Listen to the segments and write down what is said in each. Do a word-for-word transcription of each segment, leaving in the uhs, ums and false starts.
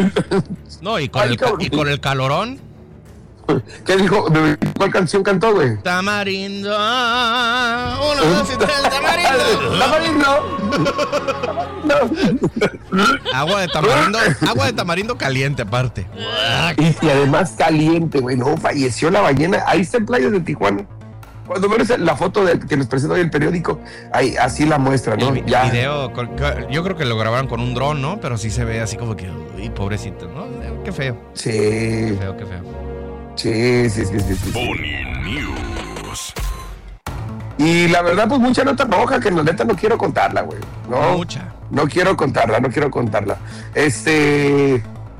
No, y con, Ay, el, ca- y con el calorón. ¿Qué dijo? ¿Cuál canción cantó, güey? Tamarindo. Uno, dos y tres, tamarindo. Tamarindo. Agua de tamarindo, agua de tamarindo caliente aparte. Y, y además caliente, güey. No, falleció la ballena. Ahí está en playas de Tijuana. Cuando ves la foto de, que nos presenta hoy el periódico, ahí así la muestra, ¿no? El, vi- Ya. el video, con- yo creo que lo grabaron con un dron, ¿no? Pero sí se ve así como que, uy, pobrecito, ¿no? Qué feo. Sí, Qué feo, qué feo. sí, sí, sí, sí, sí. Pony News. Y la verdad, pues mucha nota roja que la neta no quiero contarla, güey. No, Mucha. no quiero contarla, no quiero contarla. Este...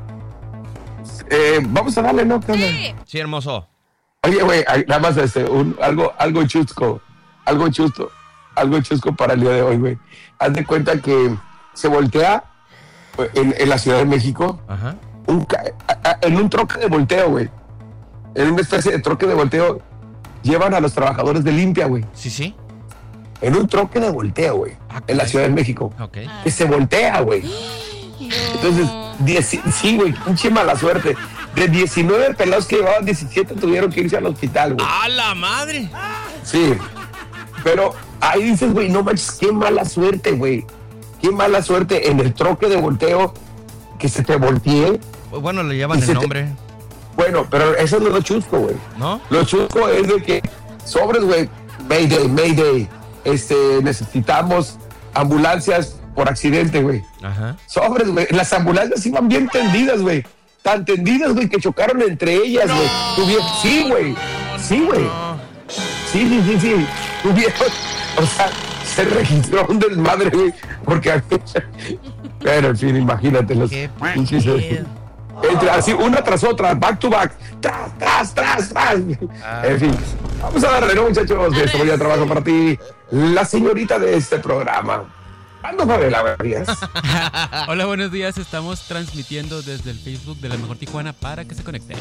Eh, vamos a darle, ¿no? ¿Qué onda? Sí. Sí, hermoso. Oye, güey, ay, nada más este, un, algo, algo chusco, algo chusco, algo chusco para el día de hoy, güey. Haz de cuenta que se voltea en, en la Ciudad de México, Ajá. un, ca- a- a- en un troque de volteo, güey. En una especie de troque de volteo, llevan a los trabajadores de limpia, güey. Sí, sí. En un troque de volteo, güey. Ah, En la caray. Ciudad de México. Ok. Que se voltea, güey. Entonces, dieci- sí, güey, pinche mala suerte. De diecinueve pelados que llevaban, diecisiete tuvieron que irse al hospital, güey. ¡A la madre! Sí, pero ahí dices, güey, no manches, qué mala suerte, güey. Qué mala suerte en el troque de volteo que se te voltee. Bueno, le llevan Y el se te- nombre, Bueno, pero eso no es lo chusco, güey. ¿no? Lo chusco es de que sobres, güey, Mayday, Mayday, este, necesitamos ambulancias por accidente, güey. Ajá. Sobres, güey. Las ambulancias iban bien tendidas, güey. Tan tendidas, güey, que chocaron entre ellas, güey. Tuvieron... Sí, güey. Sí, güey. Sí, sí, sí, sí. Tuvieron... O sea, se registró un desmadre, güey. Porque... Pero, en fin, imagínate los... Qué pinches- pedo. Entre así, una tras otra, back to back. Tras, tras, tras, tras. Ah. En fin. Vamos a darle, ¿no, muchachos? De esto ya trabajo para ti. La señorita de este programa. ¿Cuándo fue la verías? Hola, buenos días. Estamos transmitiendo desde el Facebook de La Mejor Tijuana para que se conecten.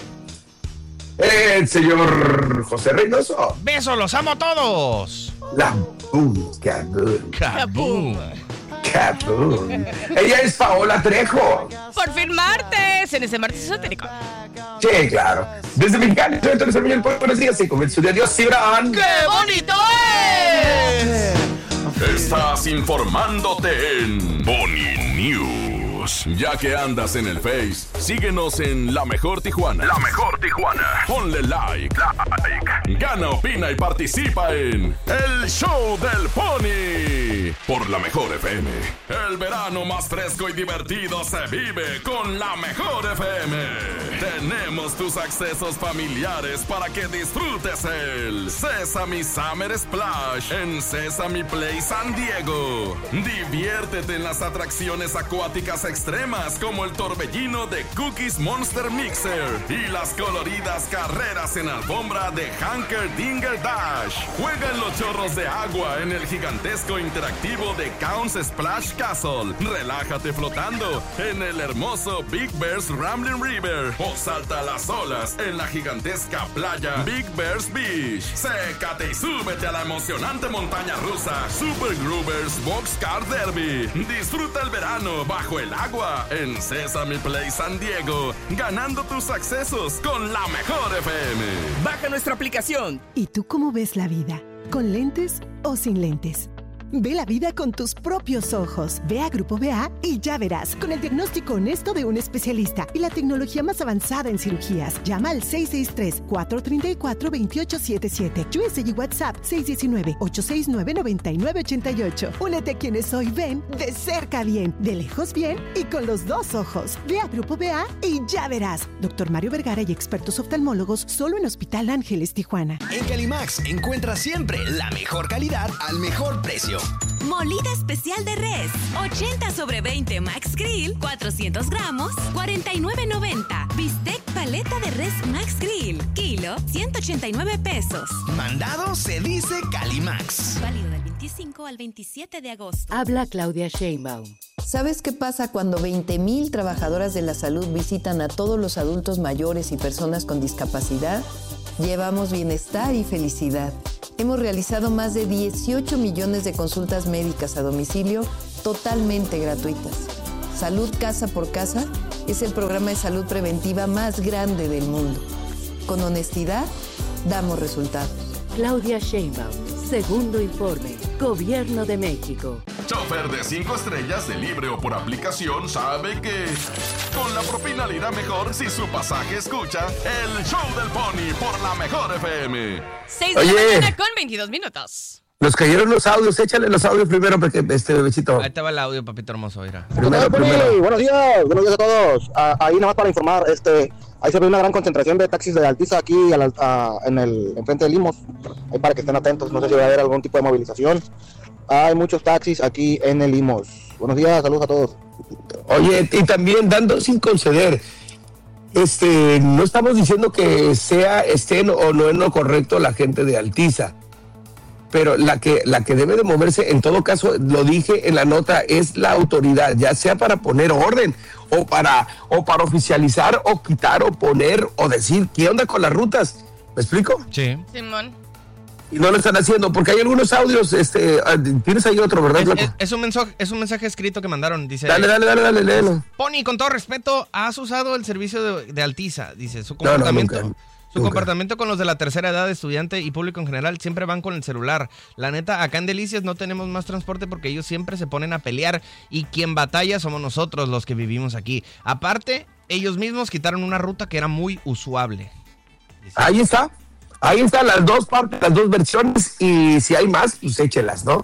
El señor José Reynoso. ¡Besos! ¡Los amo a todos! La boom, cabrón, ¡Kaboom! cabrón. Ella es Paola Trejo. Por fin martes, en ese martes esotérico. Sí, claro. Desde Mexicali, soy Antonio Sarmiento. Buenos días y comienzo de Dios, Cibran. ¡Qué bonito es! Estás informándote en Pony News. Ya que andas en el Face, síguenos en La Mejor Tijuana. La Mejor Tijuana. Ponle like. Like. Gana, opina y participa en El Show del Pony. Por La Mejor F M. El verano más fresco y divertido se vive con La Mejor F M. Tenemos tus accesos familiares para que disfrutes el Sesame Summer Splash en Sesame Play San Diego. Diviértete en las atracciones acuáticas extremas como el torbellino de Cookies Monster Mixer y las coloridas carreras en alfombra de Hanker Dinger Dash. Juega en los chorros de agua en el gigantesco interactivo de Counts Splash Castle. Relájate flotando en el hermoso Big Bear's Rambling River o salta a las olas en la gigantesca playa Big Bear's Beach. Sécate y súbete a la emocionante montaña rusa Super Groovers Boxcar Derby. Disfruta el verano bajo el agua en Sesame Play San Diego, ganando tus accesos con La Mejor F M. Baja nuestra aplicación. ¿Y tú cómo ves la vida? ¿Con lentes o sin lentes? Ve la vida con tus propios ojos. Ve a Grupo B A y ya verás. Con el diagnóstico honesto de un especialista y la tecnología más avanzada en cirugías. Llama al seis seis tres, cuatro tres cuatro, dos ocho siete siete. U S y WhatsApp seis uno nueve, ocho seis nueve, nueve nueve ocho ocho. Únete a quienes hoy ven de cerca bien, de lejos bien y con los dos ojos. Ve a Grupo B A y ya verás. Doctor Mario Vergara y expertos oftalmólogos solo en Hospital Ángeles, Tijuana. En Calimax encuentras siempre la mejor calidad al mejor precio. Molida especial de res, ochenta sobre veinte Max Grill, cuatrocientos gramos, cuarenta y nueve noventa. Bistec paleta de res Max Grill, kilo, ciento ochenta y nueve pesos. Mandado se dice Calimax. Válido del veinticinco al veintisiete de agosto. Habla Claudia Sheinbaum. ¿Sabes qué pasa cuando veinte mil trabajadoras de la salud visitan a todos los adultos mayores y personas con discapacidad? Llevamos bienestar y felicidad. Hemos realizado más de dieciocho millones de consultas médicas a domicilio totalmente gratuitas. Salud casa por casa es el programa de salud preventiva más grande del mundo. Con honestidad, damos resultados. Claudia Sheinbaum, segundo informe, Gobierno de México. Chofer de cinco estrellas de libre o por aplicación sabe que con la propina le irá mejor si su pasaje escucha el show del Pony por la mejor F M. seis de la mañana con veintidós minutos. Nos cayeron los audios, échale los audios primero, porque este bebecito. Ahí te va el audio, papito hermoso, mira. Primero, Pony, primero. buenos días, buenos días a todos. Ah, ahí nada más para informar, este, ahí se ve una gran concentración de taxis de Altiza aquí a la, a, en el enfrente de Limos. Ahí para que estén atentos, no sé si va a haber algún tipo de movilización. Hay muchos taxis aquí en el Limos. Buenos días, saludos a todos. Oye, y también dando sin conceder, este, no estamos diciendo que sea, estén o no en lo correcto la gente de Altiza, pero la que, la que debe de moverse, en todo caso, lo dije en la nota, es la autoridad, ya sea para poner orden, o para, o para oficializar, o quitar, o poner, o decir, ¿qué onda con las rutas? ¿Me explico? Sí. Simón. Y no lo están haciendo, porque hay algunos audios, este, tienes ahí otro, ¿verdad, Es, Flaco? es, es un mensaje, es un mensaje escrito que mandaron, dice. Dale, dale, dale, dale, léelo. Pony, con todo respeto, has usado el servicio de, de Altiza, dice, su No, no, comportamiento. nunca. Su Nunca. comportamiento con los de la tercera edad, estudiante y público en general, siempre van con el celular. La neta, acá en Delicias no tenemos más transporte porque ellos siempre se ponen a pelear y quien batalla somos nosotros los que vivimos aquí. Aparte, ellos mismos quitaron una ruta que era muy usuable. Ahí está, ahí están las dos partes, las dos versiones, y si hay más, pues échelas, ¿no?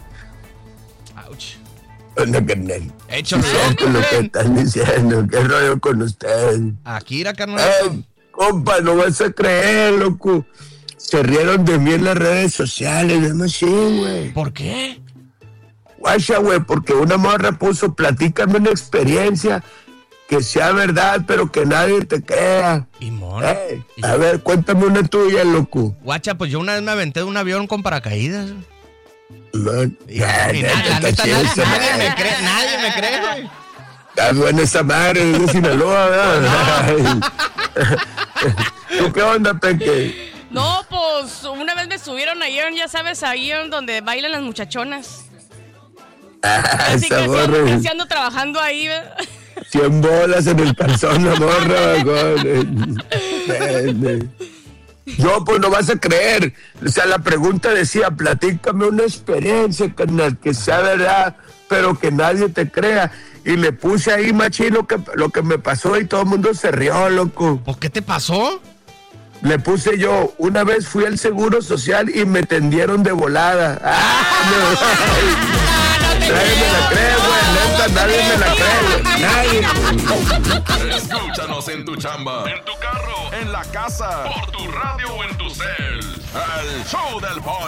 Ouch. Anda, carnal. Échalo. Con lo que están diciendo, qué rollo con usted. Aquí era carnal. Ay, compa, no vas a creer, loco. Se rieron de mí en las redes sociales, no así, güey. ¿Por qué? Guacha, güey, porque una morra puso, platícame una experiencia que sea verdad, pero que nadie te crea. Y mono. Hey, a ver, cuéntame una tuya, loco. Guacha, pues yo una vez me aventé de un avión con paracaídas. Man, Y nada, la neta, nadie, nadie me cree, nadie me cree, güey. Está buena esa madre, es de Sinaloa, ¿verdad? ¿Tú qué onda, Peque? No, pues una vez me subieron ayer, ya sabes, ahí en donde bailan las muchachonas. Ah, Así que esa así morra. ando, casi ando trabajando ahí, ¿verdad? Cien bolas en el calzón, la morra. Con... Yo, pues no vas a creer. O sea, la pregunta decía, platícame una experiencia, carnal, que sea verdad, pero que nadie te crea. Y le puse ahí, machín, lo que, lo que me pasó, y todo el mundo se rió, loco. ¿Por qué te pasó? Le puse yo, una vez fui al Seguro Social y me tendieron de volada. ¡Ah, no! Nadie me la cree, güey, neta, nadie me la cree, nadie. Escúchanos en tu chamba, en tu carro, en la casa, por tu radio o en tu cel. El show del Pony.